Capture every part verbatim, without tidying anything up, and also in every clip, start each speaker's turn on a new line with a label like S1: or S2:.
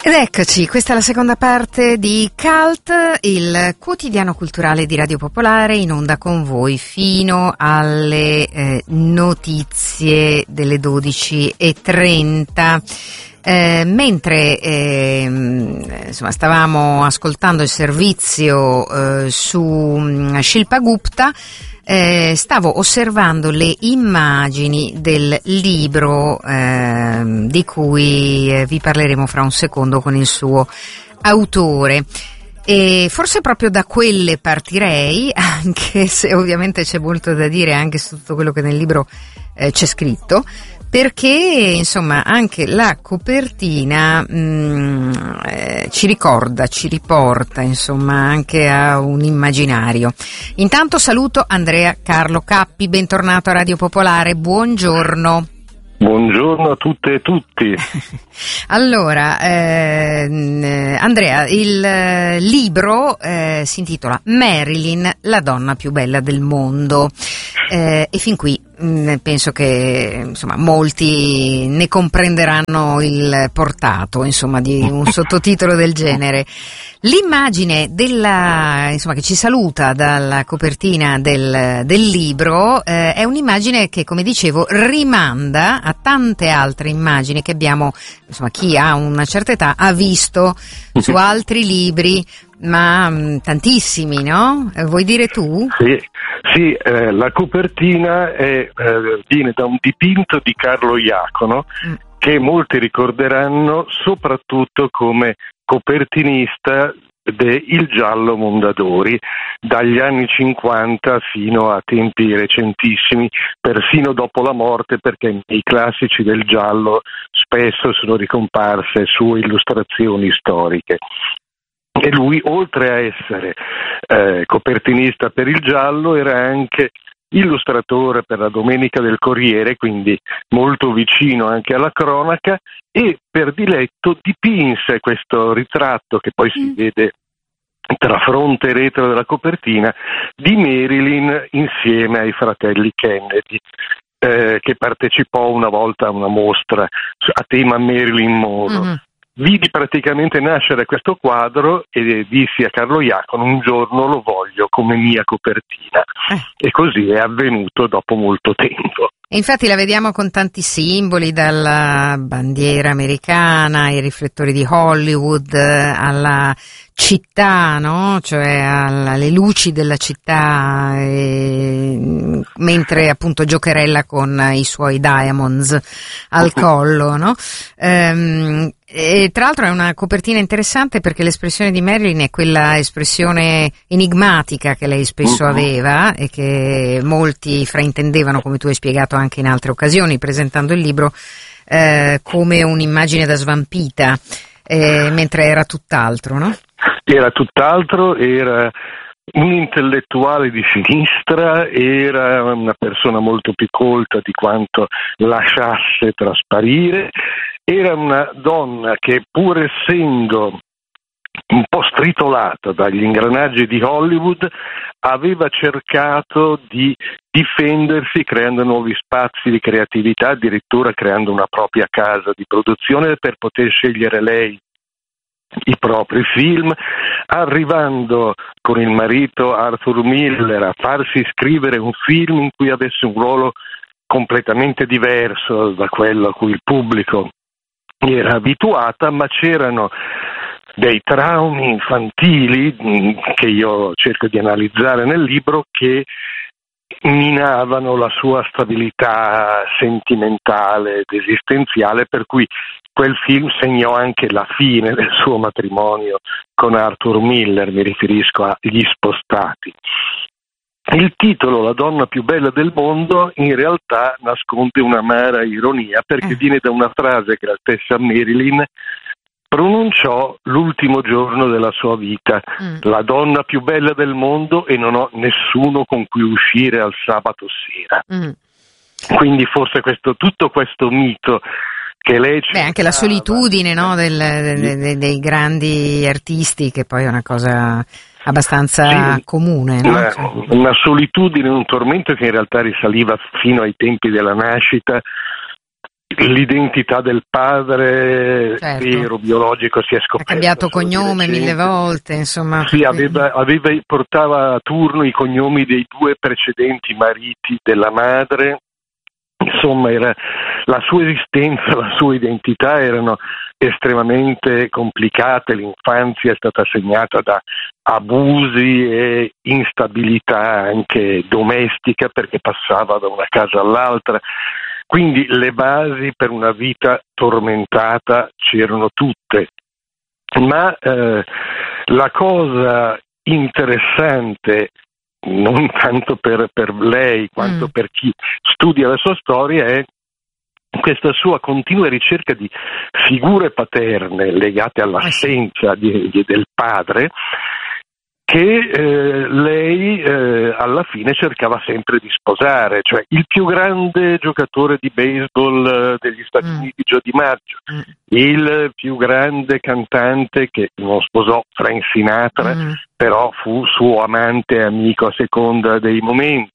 S1: Ed eccoci, questa è la seconda parte di Cult, il quotidiano culturale di Radio Popolare, in onda con voi fino alle eh, notizie delle dodici e trenta. Eh, mentre eh, insomma, stavamo ascoltando il servizio eh, su um, Shilpa Gupta, Eh, stavo osservando le immagini del libro eh, di cui eh, vi parleremo fra un secondo con il suo autore. E forse proprio da quelle partirei, anche se ovviamente c'è molto da dire anche su tutto quello che nel libro eh, c'è scritto, perché insomma anche la copertina mh, eh, ci ricorda, ci riporta insomma anche a un immaginario. Intanto saluto Andrea Carlo Cappi, bentornato a Radio Popolare, buongiorno.
S2: Buongiorno a tutte e tutti.
S1: Allora, eh, Andrea, il eh, libro eh, si intitola Marilyn, la donna più bella del mondo, eh, e fin qui mh, penso che insomma molti ne comprenderanno il portato, insomma, di un sottotitolo del genere. L'immagine della, insomma, che ci saluta dalla copertina del, del libro eh, è un'immagine che, come dicevo, rimanda a tante altre immagini che abbiamo, insomma, chi ha una certa età ha visto su altri libri, ma mh, tantissimi, no? Eh, vuoi dire tu?
S2: Sì, sì eh, la copertina è, eh, viene da un dipinto di Carlo Iacono, mm. che molti ricorderanno soprattutto come copertinista de Il Giallo Mondadori, dagli anni cinquanta fino a tempi recentissimi, persino dopo la morte, perché i classici del giallo spesso sono ricomparse sue illustrazioni storiche. E lui, oltre a essere eh, copertinista per Il Giallo, era anche illustratore per la Domenica del Corriere, quindi molto vicino anche alla cronaca, e per diletto dipinse questo ritratto che poi si vede tra fronte e retro della copertina di Marilyn insieme ai fratelli Kennedy, eh, che partecipò una volta a una mostra a tema Marilyn Monroe. Mm-hmm. Vidi praticamente nascere questo quadro e dissi a Carlo Iacono: un giorno lo voglio come mia copertina, eh. E così è avvenuto dopo molto tempo.
S1: E infatti la vediamo con tanti simboli, dalla bandiera americana ai riflettori di Hollywood, alla città, no? Cioè alle luci della città, e, mentre appunto giocherella con i suoi diamonds al collo, no? Ehm, e tra l'altro è una copertina interessante perché l'espressione di Marilyn è quella espressione enigmatica che lei spesso aveva e che molti fraintendevano, come tu hai spiegato anche in altre occasioni presentando il libro, eh, come un'immagine da svampita, eh, mentre era tutt'altro, no?
S2: Era tutt'altro, era un intellettuale di sinistra, era una persona molto più colta di quanto lasciasse trasparire, era una donna che, pur essendo un po' stritolata dagli ingranaggi di Hollywood, aveva cercato di difendersi creando nuovi spazi di creatività, addirittura creando una propria casa di produzione per poter scegliere lei i propri film, arrivando con il marito Arthur Miller a farsi scrivere un film in cui avesse un ruolo completamente diverso da quello a cui il pubblico era abituata, ma c'erano dei traumi infantili che io cerco di analizzare nel libro, che minavano la sua stabilità sentimentale ed esistenziale, per cui quel film segnò anche la fine del suo matrimonio con Arthur Miller, mi riferisco a Gli Spostati. Il titolo La donna più bella del mondo in realtà nasconde un'amara ironia, perché eh. viene da una frase che la stessa Marilyn pronunciò l'ultimo giorno della sua vita: mm. la donna più bella del mondo e non ho nessuno con cui uscire al sabato sera. Mm. Quindi forse questo, tutto questo mito che lei
S1: Beh, anche la solitudine, no, del, de, de, dei grandi artisti, che poi è una cosa abbastanza sì, comune, no?
S2: Una, cioè... una solitudine, un tormento che in realtà risaliva fino ai tempi della nascita l'identità del padre,
S1: certo,
S2: vero, biologico, si è scoperto.
S1: Ha cambiato cognome mille volte, insomma.
S2: Sì, aveva, aveva, portava a turno i cognomi dei due precedenti mariti della madre. Insomma, era, la sua esistenza, la sua identità erano estremamente complicate, l'infanzia è stata segnata da abusi e instabilità anche domestica perché passava da una casa all'altra, quindi le basi per una vita tormentata c'erano tutte, ma eh, la cosa interessante non tanto per, per lei quanto mm. per chi studia la sua storia è questa sua continua ricerca di figure paterne legate all'assenza di, di, del padre che eh, lei eh, alla fine cercava sempre di sposare, cioè il più grande giocatore di baseball eh, degli Stati mm. Uniti, Joe DiMaggio, mm. il più grande cantante che non sposò, Frank Sinatra, mm. però fu suo amante e amico a seconda dei momenti.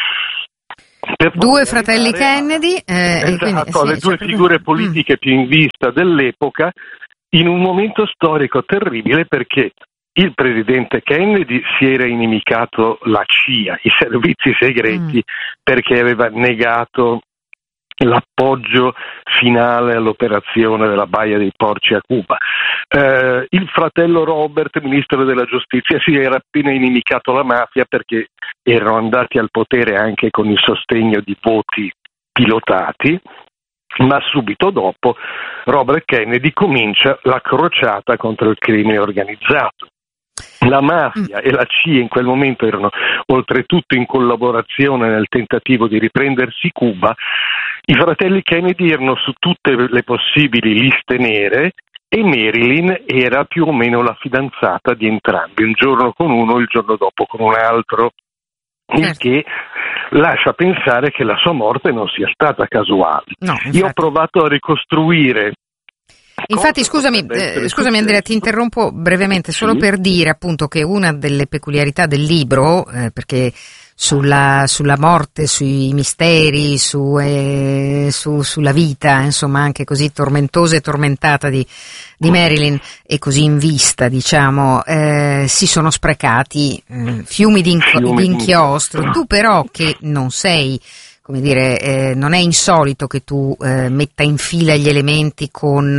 S2: Per
S1: due fratelli Kennedy, eh,
S2: esatto,
S1: e quindi,
S2: sì, le due cioè, figure politiche mm. più in vista dell'epoca in un momento storico terribile perché il presidente Kennedy si era inimicato la C I A, i servizi segreti, mm. perché aveva negato l'appoggio finale all'operazione della Baia dei Porci a Cuba. Eh, il fratello Robert, ministro della giustizia, si era appena inimicato la mafia perché erano andati al potere anche con il sostegno di voti pilotati, ma subito dopo Robert Kennedy comincia la crociata contro il crimine organizzato. La mafia mm. e la C I A in quel momento erano oltretutto in collaborazione nel tentativo di riprendersi Cuba. I fratelli Kennedy erano su tutte le possibili liste nere e Marilyn era più o meno la fidanzata di entrambi, un giorno con uno, il giorno dopo con un altro, il certo. che lascia pensare che la sua morte non sia stata casuale. No, Io ho provato a ricostruire.
S1: Infatti, scusami, eh, scusami Andrea, ti interrompo brevemente solo sì. per dire appunto che una delle peculiarità del libro, eh, perché sulla, sulla morte, sui misteri, su, eh, su, sulla vita, insomma anche così tormentosa e tormentata di, di Marilyn e così in vista, diciamo, eh, si sono sprecati eh, fiumi di, inco- fiumi di inchiostro. Tu però che non sei... come dire, eh, non è insolito che tu eh, metta in fila gli elementi con,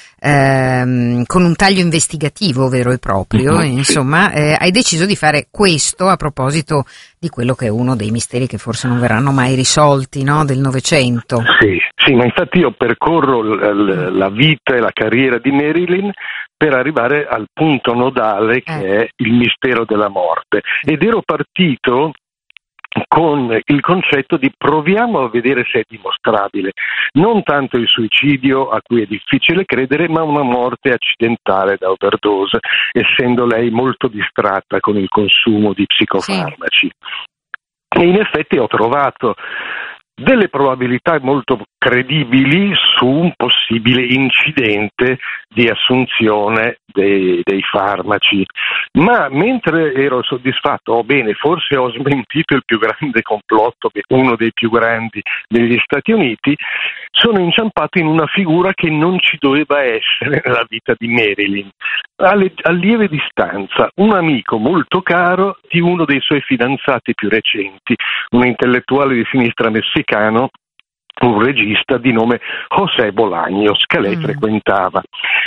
S1: ehm, con un taglio investigativo vero e proprio, mm-hmm. insomma, eh, hai deciso di fare questo a proposito di quello che è uno dei misteri che forse non verranno mai risolti, no, del Novecento.
S2: Sì, sì, ma infatti io percorro l- l- la vita e la carriera di Marilyn per arrivare al punto nodale che eh. è il mistero della morte, ed ero partito con il concetto di proviamo a vedere se è dimostrabile, non tanto il suicidio a cui è difficile credere, ma una morte accidentale da overdose, essendo lei molto distratta con il consumo di psicofarmaci. Sì. E in effetti ho trovato delle probabilità molto credibili su un possibile incidente di assunzione dei, dei farmaci, ma mentre ero soddisfatto, oh bene, forse ho smentito il più grande complotto, uno dei più grandi degli Stati Uniti, sono inciampato in una figura che non ci doveva essere nella vita di Marilyn, a, le, a lieve distanza, un amico molto caro di uno dei suoi fidanzati più recenti, un intellettuale di sinistra messicano, un regista di nome José Bolaños, che lei mm. frequentava.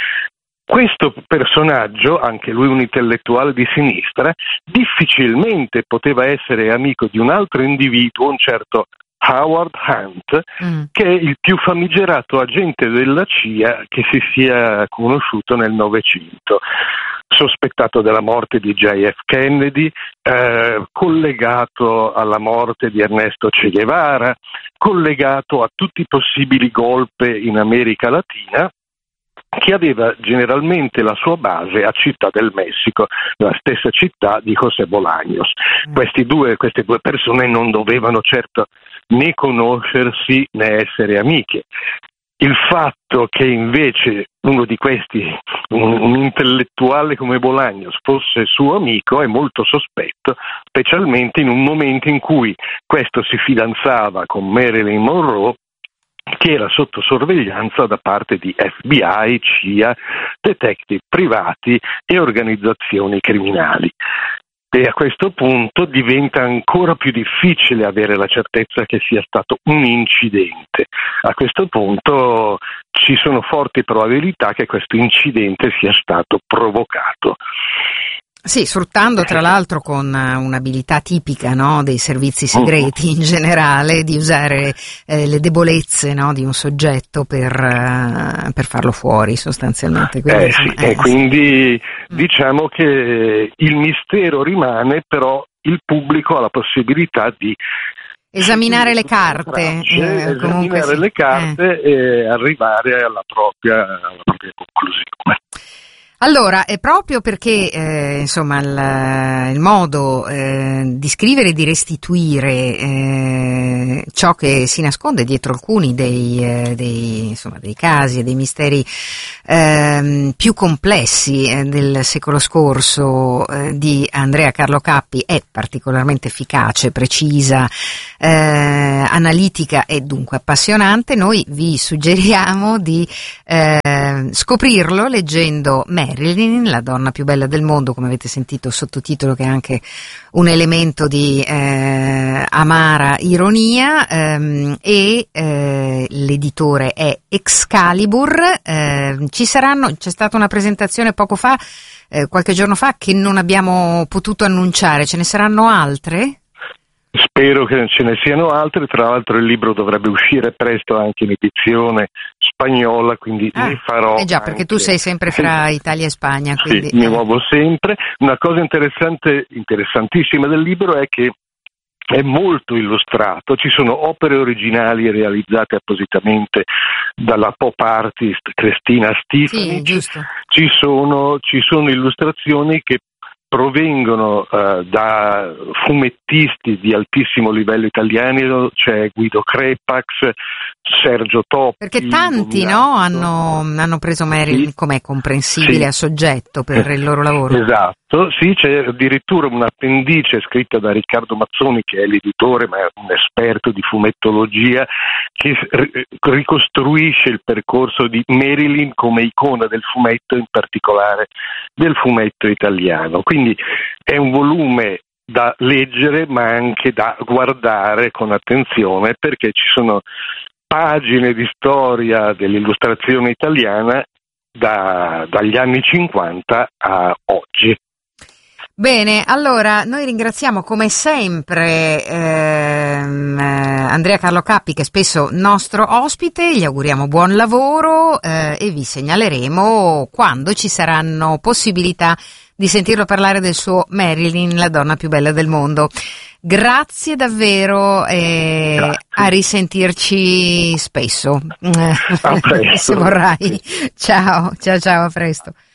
S2: Questo personaggio, anche lui un intellettuale di sinistra, difficilmente poteva essere amico di un altro individuo, un certo Howard Hunt, mm. che è il più famigerato agente della C I A che si sia conosciuto nel Novecento. Sospettato della morte di J F Kennedy, eh, collegato alla morte di Ernesto Che Guevara, collegato a tutti i possibili golpe in America Latina, che aveva generalmente la sua base a Città del Messico, la stessa città di José Bolaños. Mm. Questi due, queste due persone non dovevano certo né conoscersi né essere amiche. Il fatto che invece uno di questi, un, un intellettuale come Bolaños, fosse suo amico è molto sospetto, specialmente in un momento in cui questo si fidanzava con Marilyn Monroe, che era sotto sorveglianza da parte di F B I, C I A, detective privati e organizzazioni criminali. E a questo punto diventa ancora più difficile avere la certezza che sia stato un incidente. A questo punto ci sono forti probabilità che questo incidente sia stato provocato.
S1: Sì, sfruttando tra l'altro con un'abilità tipica, no, dei servizi segreti in generale di usare eh, le debolezze, no, di un soggetto per, uh, per farlo fuori sostanzialmente. Quindi,
S2: eh, sì, eh, e quindi sì. Diciamo che il mistero rimane, però il pubblico ha la possibilità di
S1: esaminare le carte,
S2: tracce,
S1: eh,
S2: esaminare
S1: sì.
S2: le carte eh. e arrivare alla propria, alla propria conclusione.
S1: Allora, è proprio perché eh, insomma il, il modo eh, di scrivere e di restituire eh, ciò che si nasconde dietro alcuni dei, eh, dei, insomma, dei casi e dei misteri eh, più complessi eh, del secolo scorso eh, di Andrea Carlo Cappi è particolarmente efficace, precisa, eh, analitica e dunque appassionante. Noi vi suggeriamo di eh, scoprirlo leggendo Marilyn, la donna più bella del mondo, come avete sentito sottotitolo che è anche un elemento di eh, amara ironia, ehm, e eh, l'editore è Excalibur. Eh, ci saranno, c'è stata una presentazione poco fa, eh, qualche giorno fa, che non abbiamo potuto annunciare, ce ne saranno altre?
S2: Spero che ce ne siano altre, tra l'altro il libro dovrebbe uscire presto anche in edizione spagnola, quindi ah, ne farò.
S1: Eh già, perché
S2: anche...
S1: tu sei sempre fra Italia e Spagna. Quindi...
S2: Sì, mi muovo sempre. Una cosa interessante, interessantissima del libro è che è molto illustrato, ci sono opere originali realizzate appositamente dalla pop artist Cristina Stefani,
S1: sì,
S2: ci sono, ci sono illustrazioni che provengono uh, da fumettisti di altissimo livello italiani, c'è Guido Crepax, Sergio Toppi.
S1: Perché tanti no, hanno, hanno preso Marilyn, sì, come è comprensibile, sì, a soggetto per il loro lavoro.
S2: Esatto, sì, c'è addirittura un'appendice scritta da Riccardo Mazzoni, che è l'editore ma è un esperto di fumettologia, che ricostruisce il percorso di Marilyn come icona del fumetto, in particolare del fumetto italiano. Quindi è un volume da leggere ma anche da guardare con attenzione, perché ci sono pagine di storia dell'illustrazione italiana da, dagli anni cinquanta a oggi.
S1: Bene, allora noi ringraziamo come sempre ehm, Andrea Carlo Cappi, che è spesso nostro ospite, gli auguriamo buon lavoro eh, e vi segnaleremo quando ci saranno possibilità di sentirlo parlare del suo Marilyn, la donna più bella del mondo. Grazie davvero e Grazie. A risentirci spesso,
S2: a presto.
S1: se vorrai. Ciao, ciao, ciao, a presto.